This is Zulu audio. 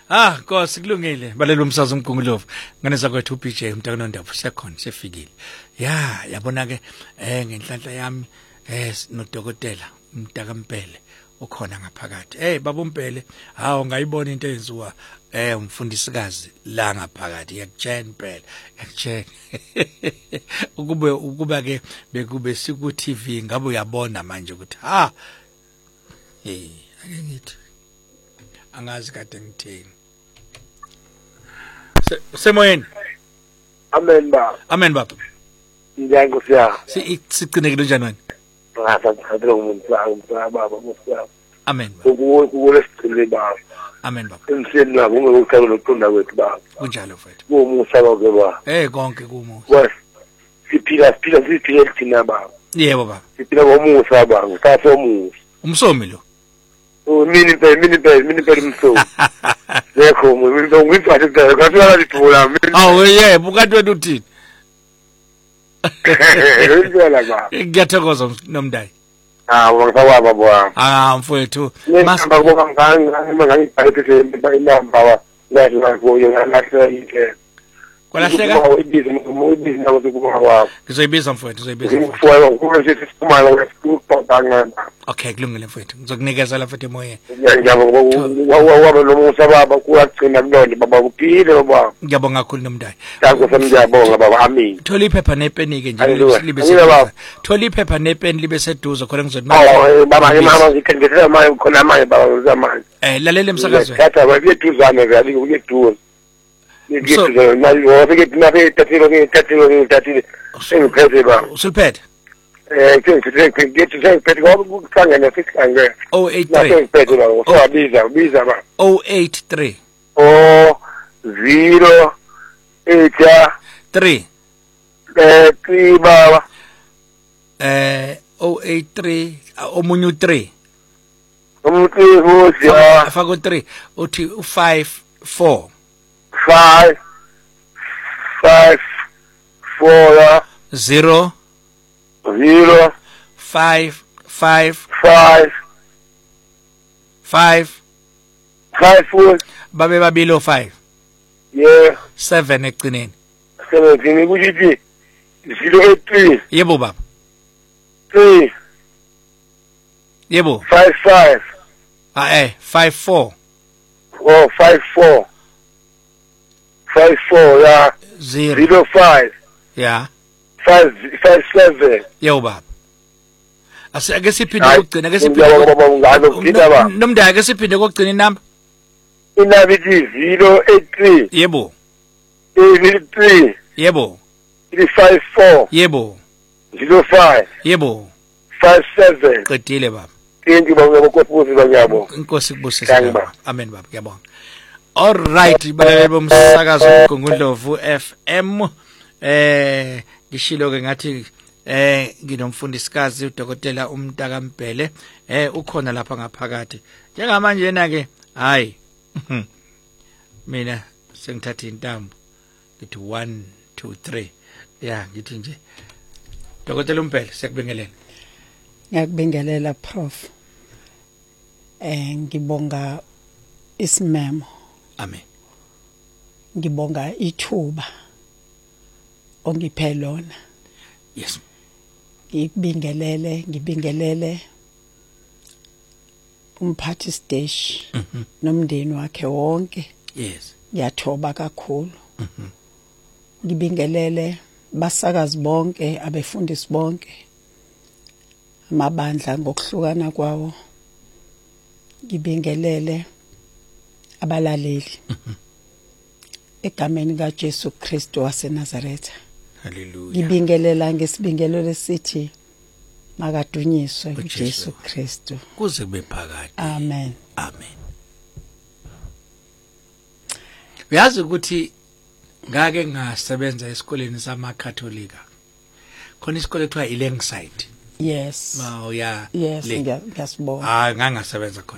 Nkosi kulungile. Balelo umsazi uMgungundlovu. Nganeza kwethu uBJ uMntakanondaba sekhona sefikile. Yabona ke ngenhlanhla yami nodokotela uMntakampele ukhona ngaphakathi. Baba uMpele, ungayibona into eyenziwa umfundisikazi la ngaphakathi. Yakutshela impela. Yakutshela. Ukuba ke bekube siku TV ngabe uyabona manje ukuthi ake ngithi angazi kade ngithini. Semoyeni. Amen baba. Amen baba. Njani kusiyapha? Sicinekile njani wena? Ngasathanda umuntu baba kusiyapha. Amen. Ukulesicile baba. Amen baba. Emhleni nabo ungekukhalo loqonda kwethu baba. Kunjalo mfethu. Umusa baba baba. Konke kumusa. Wes. Siphila thina baba. Yebo baba. Siphila ngomusa baba, ngithatha umusa. Umsomi lo. Mini impela umsomi. Lekho mina ngiziphathe kahle, kasiyala lithola mina. Yebo kanti wena uthini? Ngiyala baba. Ngiyathokoza Nomdayi. Ngisawaba baba. Mfowethu. Masihamba kubona ngangibhalise inamba baba. La kuyo ngalahle into. Kwalahleka? Ibiza nawo kuba kwabo. Ngizoyibiza mfowethu, ngizoyibiza. Ngifuna ukuthi siphumana ngesikhumana. Okay, kulungile mfowethu. Ngizokunikezela futhi emoyeni. Ngiyabonga nomusa baba kuyagcina kulona baba kuphile baba. Ngiyabonga kakhulu Nomdayi. Ngiyabonga baba, amen. Thola iphepha nepeni ke nje libe seduze. Thola iphepha nepeni libe seduze khona ngizothi baba mama ngikhendela manje khona manje baba uzamanje. Lalela emsakazweni. Thatha bayeduzana vele kuyeduze. Ngiyithuza nayo ngithathile sengiphethe baba. Usuliphethe? Ngiyithuza ngoba kuhlangene sihlangene. 083. Biza baba. 083. 083 3 baba. 083 omunye u3. Umuntu futhi afaka u3 uthi u54. 5 4 0 5 4 babe babilo 5 yeah 7 ekugcineni 7 ukuthi 083 yebo baba 3 yebo 55 54 54 yeah 05 yeah 57 yebo baba ake siphinde ukugcina ake siphinde Nomdayi ake siphinde ukugcina inamba inabithi 083 yebo 83 yebo 354 yebo 05 yebo 57 qedile baba thank you baba ngokuphuza banyabo inkosi kubusisa baba amen baba ngiyabonga all right balaleli bomsakazo uMgungundlovu FM ngishilo ke ngathi nginomfundisikazi udokotela uMntakampele ukhona lapha ngaphakathi njengamanje yena ke hayi mina sengithatha intambo ngithi 1 2 3 ngithi nje dokotela uMpele siyakubingelela. Ngiyakubingelela prof. Ngibonga isimemo. Amen. Ngibonga ithuba ongiphe lona. Yes. Ngibingelele umphathi stage nomndeni wakhe wonke. Yes. Ngiyathoba kakhulu. Ngibingelele basakazi bonke, abefundisi bonke. Amabandla ngokuhlukana kwawo. Ngibingelele abalaleli. Egameni kaJesu Kristu waseNazaretha. Hallelujah. Ngibingelela ngesibingelelo lesithi makadunyiswe uJesu Kristu kuze kube phakade. Amen. Amen. Uyazi ukuthi ngake ngasebenza esikoleni samaKatholika. Khona isikole ekuthiwa iLangside. Yes. Yeah. Yes, ngiyasibona. Ngangasebenza khona.